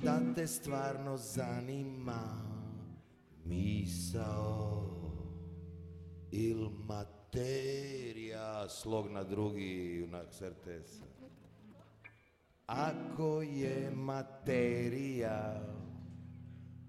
da te stvarno zanima misao il materija, slog na drugi, junak RTS. Ako je materija